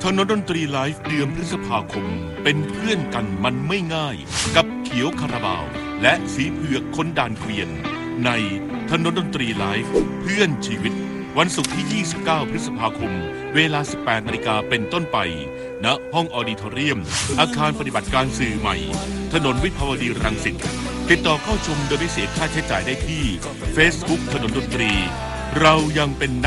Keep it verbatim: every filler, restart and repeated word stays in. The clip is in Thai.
ถนนดนตรีไลฟ์เดือนพฤษภาคมเป็นเพื่อนกันมันไม่ง่ายกับเขียวคาราบาวและสีเผือกคนด่านเกวียนในถนนดนตรีไลฟ์เพื่อนชีวิตวันศุกร์ที่ยี่สิบเก้าพฤษภาคมเวลา สิบแปดนาฬิกาเป็นต้นไปณห้องออดิทอเรียมอาคารปฏิบัติการสื่อใหม่ถนนวิภาวดีรังสิตติดต่อเข้าชมโดยไม่เสียค่าใช้จ่ายได้ที่ Facebook ถนนดนตรีเรายังเป็น